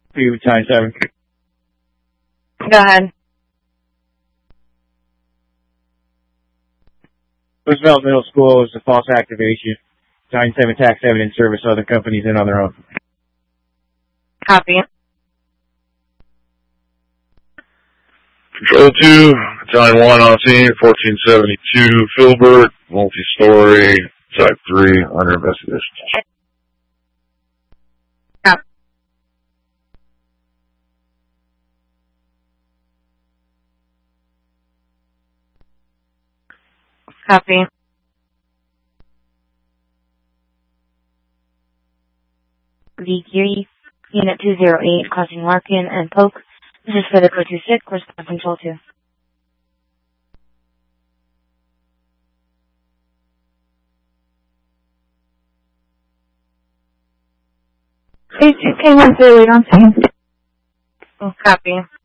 Time 7. Go ahead. Roosevelt Middle School is a false activation. Time 7, Tax 7 in service of other companies and on their own. Copy. Control 2, Time 1 on scene, 1472 Filbert, multi-story, Type 3, under investigation. Copy. Copy. V3, Unit 208, crossing Larkin and Polk. This is for the code 26, respond Control 2. Please, K1 wait on scene. Copy.